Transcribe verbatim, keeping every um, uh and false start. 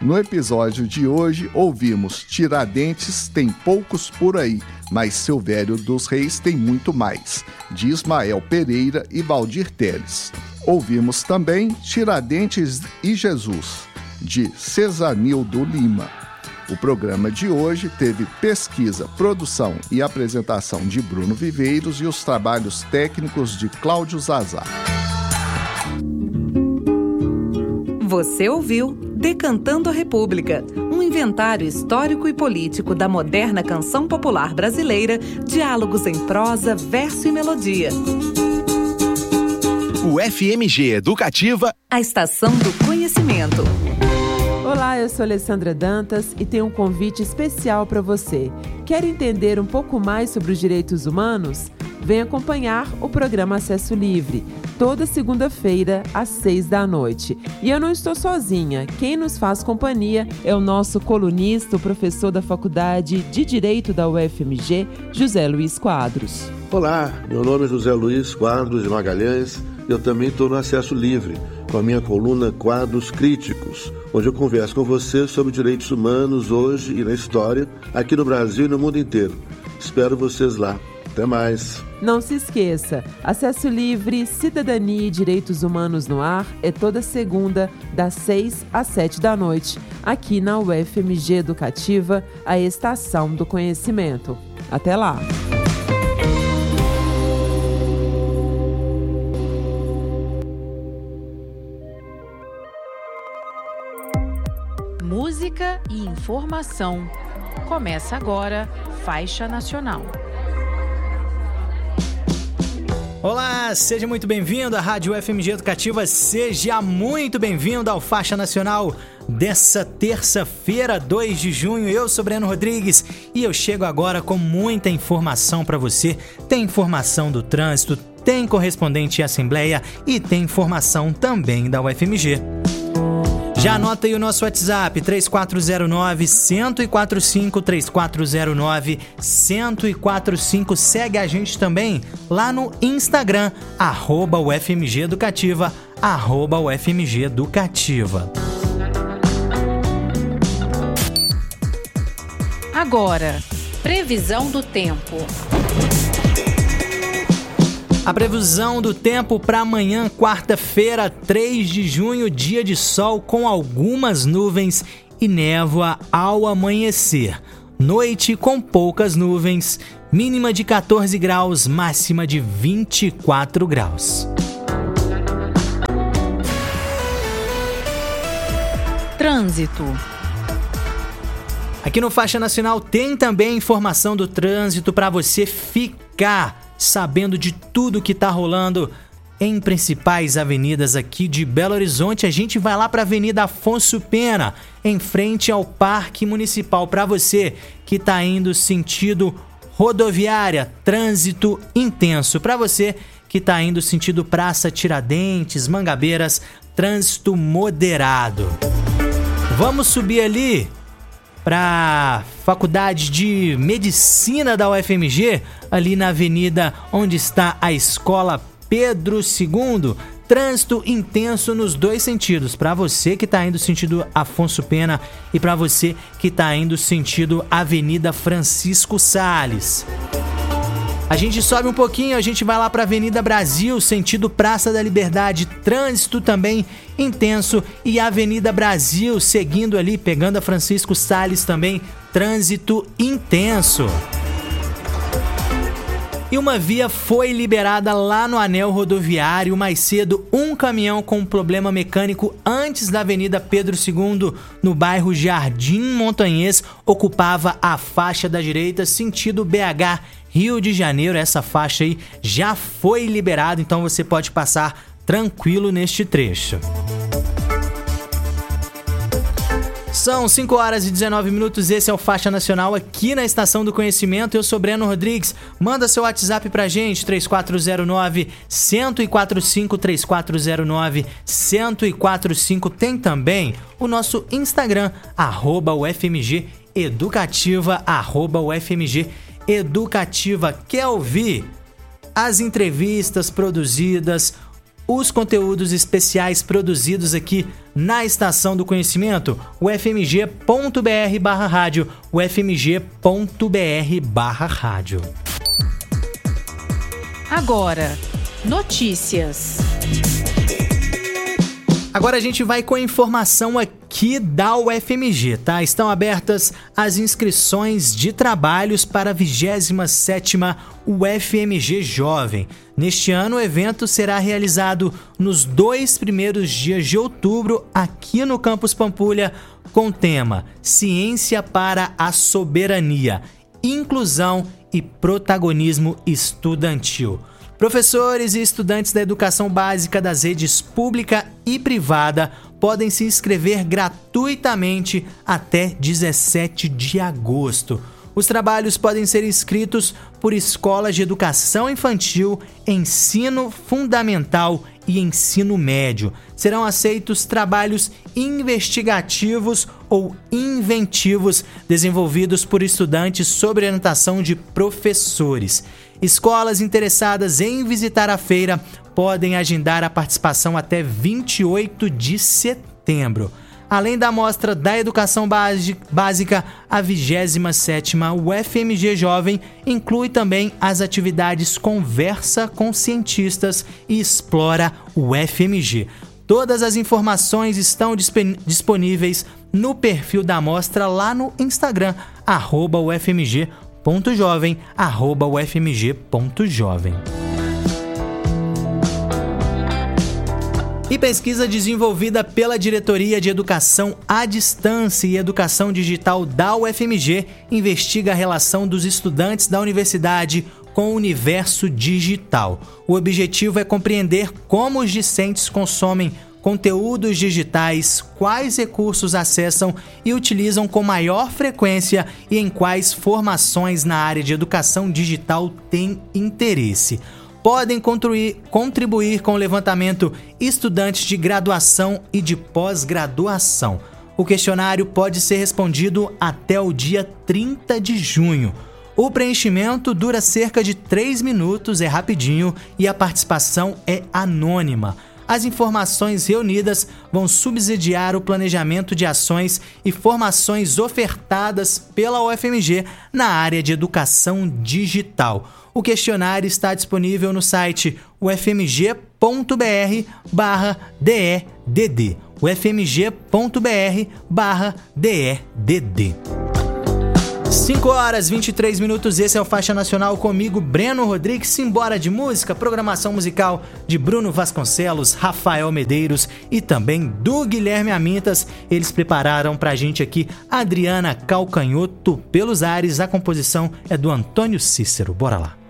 No episódio de hoje, ouvimos Tiradentes tem poucos por aí, mas Silvério dos Reis tem muito mais, de Ismael Pereira e Valdir Teles. Ouvimos também Tiradentes e Jesus, de Cesanildo Lima. O programa de hoje teve pesquisa, produção e apresentação de Bruno Viveiros e os trabalhos técnicos de Cláudio Zazá. Você ouviu Decantando a República, um inventário histórico e político da moderna canção popular brasileira, diálogos em prosa, verso e melodia. O F M G Educativa, a estação do conhecimento. Olá, eu sou Alessandra Dantas e tenho um convite especial para você. Quer entender um pouco mais sobre os direitos humanos? Vem acompanhar o programa Acesso Livre, toda segunda-feira, às seis da noite. E eu não estou sozinha. Quem nos faz companhia é o nosso colunista, o professor da Faculdade de Direito da U F M G, José Luiz Quadros. Olá, meu nome é José Luiz Quadros de Magalhães. Eu também estou no Acesso Livre, com a minha coluna Quadros Críticos, onde eu converso com você sobre direitos humanos hoje e na história, aqui no Brasil e no mundo inteiro. Espero vocês lá. Até mais. Não se esqueça, Acesso Livre, Cidadania e Direitos Humanos no Ar é toda segunda, das seis às sete da noite, aqui na U F M G Educativa, a estação do conhecimento. Até lá! Música e informação. Começa agora, Faixa Nacional. Olá, seja muito bem-vindo à Rádio U F M G Educativa, seja muito bem-vindo ao Faixa Nacional dessa terça-feira, dois de junho. Eu sou Breno Rodrigues e eu chego agora com muita informação para você. Tem informação do trânsito, tem correspondente em assembleia e tem informação também da U F M G. Já anota aí o nosso WhatsApp, três quatro zero nove, um zero quatro cinco, três quatro zero nove, um zero quatro cinco. Segue a gente também lá no Instagram, arroba U F M G Educativa, arroba U F M G Educativa. Agora, previsão do tempo. A previsão do tempo para amanhã, quarta-feira, três de junho, dia de sol com algumas nuvens e névoa ao amanhecer. Noite com poucas nuvens, mínima de catorze graus, máxima de vinte e quatro graus. Trânsito. Aqui no Faixa Nacional tem também informação do trânsito para você ficar sabendo de tudo que tá rolando em principais avenidas aqui de Belo Horizonte. A gente vai lá para a Avenida Afonso Pena, em frente ao Parque Municipal. Para você que tá indo sentido rodoviária, trânsito intenso. Para você que tá indo sentido Praça Tiradentes, Mangabeiras, trânsito moderado. Vamos subir ali para Faculdade de Medicina da U F M G, ali na avenida onde está a Escola Pedro segundo. Trânsito intenso nos dois sentidos, para você que está indo sentido Afonso Pena e para você que está indo sentido Avenida Francisco Salles. A gente sobe um pouquinho, a gente vai lá para Avenida Brasil, sentido Praça da Liberdade, trânsito também intenso, e Avenida Brasil, seguindo ali, pegando a Francisco Salles também, trânsito intenso. E uma via foi liberada lá no anel rodoviário. Mais cedo, um caminhão com um problema mecânico antes da Avenida Pedro segundo, no bairro Jardim Montanhês, ocupava a faixa da direita, sentido B H, Rio de Janeiro. Essa faixa aí já foi liberada, então você pode passar tranquilo neste trecho. São cinco horas e dezenove minutos, esse é o Faixa Nacional aqui na Estação do Conhecimento. Eu sou Breno Rodrigues, manda seu WhatsApp pra gente, três quatro zero nove, um zero quatro cinco, três quatro zero nove, um zero quatro cinco. Tem também o nosso Instagram, arroba U F M G Educativa, arroba U F M G Educativa. Quer ouvir as entrevistas produzidas, os conteúdos especiais produzidos aqui na Estação do Conhecimento, o f m g ponto b r barra rádio, o f m g ponto b r barra rádio. Agora, notícias. Agora a gente vai com a informação aqui da U F M G, tá? Estão abertas as inscrições de trabalhos para a vigésima sétima U F M G Jovem. Neste ano, o evento será realizado nos dois primeiros dias de outubro aqui no Campus Pampulha, com o tema Ciência para a Soberania, Inclusão e Protagonismo Estudantil. Professores e estudantes da educação básica das redes pública e privada podem se inscrever gratuitamente até dezessete de agosto. Os trabalhos podem ser inscritos por escolas de educação infantil, ensino fundamental e ensino médio. Serão aceitos trabalhos investigativos ou inventivos desenvolvidos por estudantes sob orientação de professores. Escolas interessadas em visitar a feira podem agendar a participação até vinte e oito de setembro. Além da mostra da educação básica, a vigésima sétima U F M G Jovem inclui também as atividades Conversa com Cientistas e Explora U F M G. Todas as informações estão disponíveis no perfil da mostra lá no Instagram, arroba ufmg.jovem, arroba ufmg.jovem. E pesquisa desenvolvida pela Diretoria de Educação à Distância e Educação Digital da U F M G investiga a relação dos estudantes da universidade com o universo digital. O objetivo é compreender como os discentes consomem conteúdos digitais, quais recursos acessam e utilizam com maior frequência e em quais formações na área de educação digital têm interesse. Podem contribuir com o levantamento estudantes de graduação e de pós-graduação. O questionário pode ser respondido até o dia trinta de junho. O preenchimento dura cerca de três minutos, é rapidinho e a participação é anônima. As informações reunidas vão subsidiar o planejamento de ações e formações ofertadas pela U F M G na área de educação digital. O questionário está disponível no site ufmg.br barra DEDD, ufmg.br barra DEDD. cinco horas e vinte e três minutos, esse é o Faixa Nacional comigo, Breno Rodrigues. Simbora de música, programação musical de Bruno Vasconcelos, Rafael Medeiros e também do Guilherme Amintas. Eles prepararam pra gente aqui Adriana Calcanhoto pelos ares, a composição é do Antônio Cícero. Bora lá.